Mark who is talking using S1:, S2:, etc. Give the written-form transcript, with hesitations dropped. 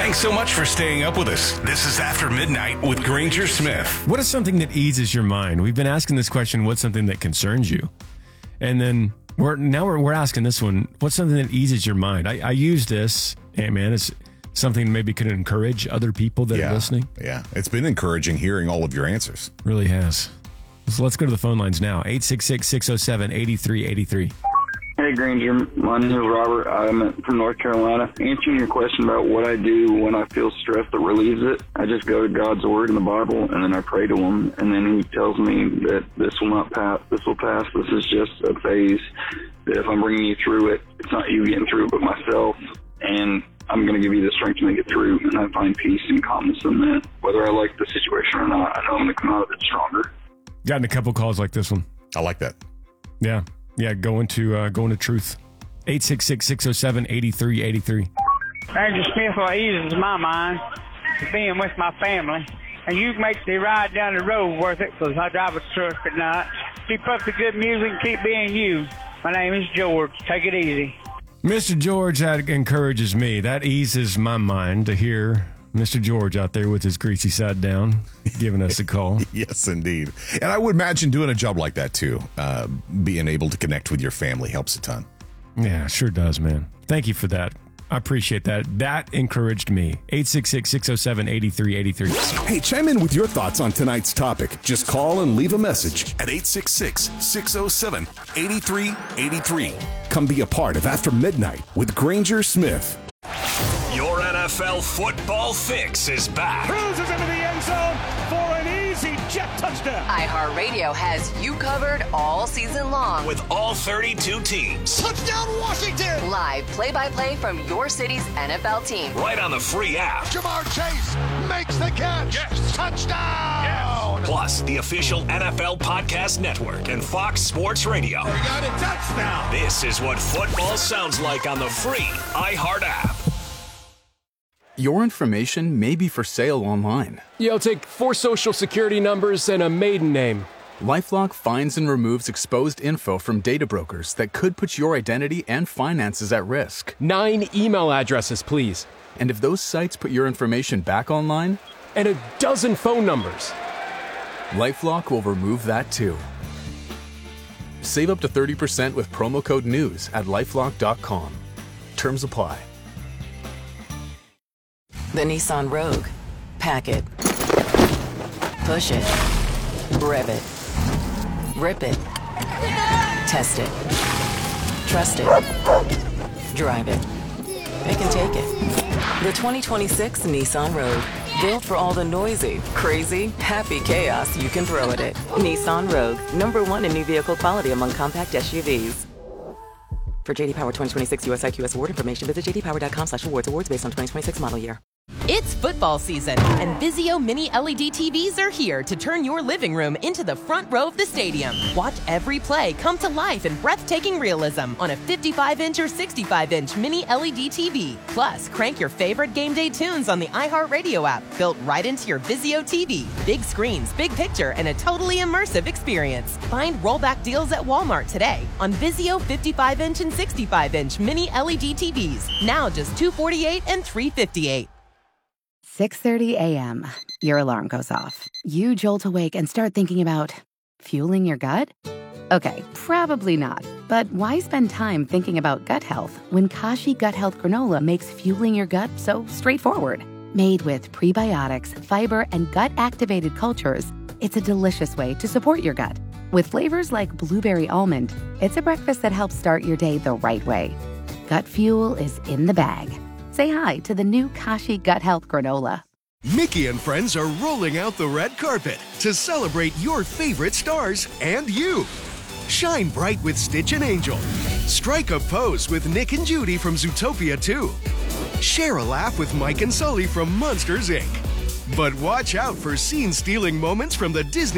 S1: Thanks so much for staying up with us. This is After Midnight with Granger Smith.
S2: What is something that eases your mind? We've been asking this question, what's something that concerns you? And then we're asking this one, what's something that eases your mind? I use this, hey man, it's something maybe could encourage other people that are listening.
S3: Yeah, it's been encouraging hearing all of your answers.
S2: Really has. So let's go to the phone lines now. 866-607-8383.
S4: Hey, Granger. My name is Robert. I'm from North Carolina. Answering your question about what I do when I feel stress that relieves it, I just go to God's Word in the Bible, and then I pray to Him, and then He tells me that this will not pass. This will pass. This is just a phase, that if I'm bringing you through it, it's not you getting through it, but myself, and I'm going to give you the strength to make it through, and I find peace and calmness in that. Whether I like the situation or not, I know I'm going to come out of it stronger.
S2: Gotten a couple calls like this one.
S3: I like that.
S2: Yeah, going to truth. 866-607-8383.
S5: Ranger Smith, what eases my mind is being with my family. And you make the ride down the road worth it, because I drive a truck at night. Keep up the good music and keep being you. My name is George. Take it easy.
S2: Mr. George, that encourages me. That eases my mind to hear Mr. George out there with his greasy side down, giving us a call.
S3: Yes, indeed. And I would imagine doing a job like that, too. Being able to connect with your family helps a ton.
S2: Yeah, sure does, man. Thank you for that. I appreciate that. That encouraged me. 866-607-8383.
S6: Hey, chime in with your thoughts on tonight's topic. Just call and leave a message
S7: at 866-607-8383.
S6: Come be a part of After Midnight with Granger Smith.
S7: Your NFL football fix is back.
S8: Cruises into the end zone for an easy jet touchdown.
S9: iHeartRadio has you covered all season long.
S7: With all 32 teams.
S8: Touchdown Washington!
S9: Live play-by-play from your city's NFL team.
S7: Right on the free app.
S8: Jamar Chase makes the catch. Yes. Touchdown! Yes.
S7: Plus, the official NFL Podcast Network and Fox Sports Radio.
S8: We got a touchdown.
S7: This is what football sounds like on the free iHeart app.
S10: Your information may be for sale online.
S11: Yeah, I'll take 4 social security numbers and a maiden name.
S10: LifeLock finds and removes exposed info from data brokers that could put your identity and finances at risk.
S11: 9 email addresses, please.
S10: And if those sites put your information back online?
S11: And a dozen phone numbers.
S10: LifeLock will remove that too. Save up to 30% with promo code NEWS at LifeLock.com. Terms apply.
S9: The Nissan Rogue. Pack it. Push it. Rev it. Rip it. Test it. Trust it. Drive it. It can take it. The 2026 Nissan Rogue. Built for all the noisy, crazy, happy chaos you can throw at it. Nissan Rogue. #1 in new vehicle quality among compact SUVs. For JD Power 2026 US IQS award information, visit jdpower.com/awards. Awards based on 2026 model year.
S12: It's football season, and Vizio Mini LED TVs are here to turn your living room into the front row of the stadium. Watch every play come to life in breathtaking realism on a 55-inch or 65-inch Mini LED TV. Plus, crank your favorite game day tunes on the iHeartRadio app, built right into your Vizio TV. Big screens, big picture, and a totally immersive experience. Find rollback deals at Walmart today on Vizio 55-inch and 65-inch Mini LED TVs. Now just $248 and $358.
S13: 6:30 a.m. Your alarm goes off. You jolt awake and start thinking about fueling your gut? Okay, probably not. But why spend time thinking about gut health when Kashi Gut Health Granola makes fueling your gut so straightforward? Made with prebiotics, fiber, and gut-activated cultures, it's a delicious way to support your gut. With flavors like blueberry almond, it's a breakfast that helps start your day the right way. Gut fuel is in the bag. Say hi to the new Kashi Gut Health Granola.
S14: Mickey and friends are rolling out the red carpet to celebrate your favorite stars and you. Shine bright with Stitch and Angel. Strike a pose with Nick and Judy from Zootopia 2. Share a laugh with Mike and Sully from Monsters, Inc. But watch out for scene-stealing moments from the Disney